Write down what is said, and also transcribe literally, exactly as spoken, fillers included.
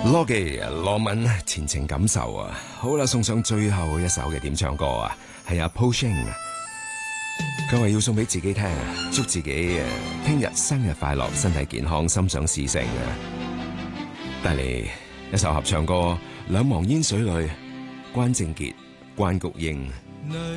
羅技羅文前情感受啊，好啦，送上最後一首嘅點唱歌啊，係阿 Pushing，佢話要送俾自己聽，祝自己誒聽日生日快樂，身體健康，心想事成啊！帶嚟一首合唱歌，兩忘煙水裏，關正傑、關菊英。